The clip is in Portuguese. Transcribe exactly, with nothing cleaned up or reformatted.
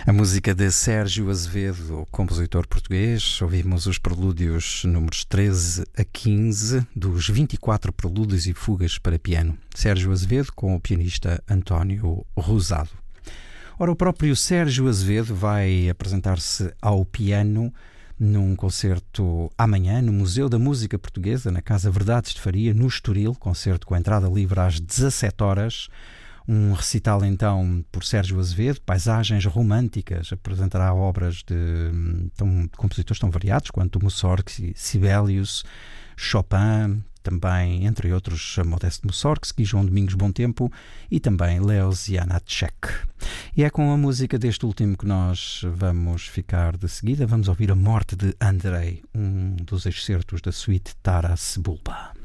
A música de Sérgio Azevedo, compositor português. Ouvimos os prelúdios números treze a quinze dos vinte e quatro prelúdios e fugas para piano. Sérgio Azevedo com o pianista António Rosado. Ora, o próprio Sérgio Azevedo vai apresentar-se ao piano num concerto amanhã no Museu da Música Portuguesa, na Casa Verdades de Faria, no Estoril, concerto com entrada livre às dezassete horas. Um recital então por Sérgio Azevedo, paisagens românticas, apresentará obras de, tão, de compositores tão variados quanto Mussorgsky, Sibelius, Chopin, também, entre outros, Modesto Mussorgsky, João Domingos Bom Tempo e também Leos Janáček. E é com a música deste último que nós vamos ficar de seguida. Vamos ouvir A Morte de Andrei, um dos excertos da suíte Taras Bulba.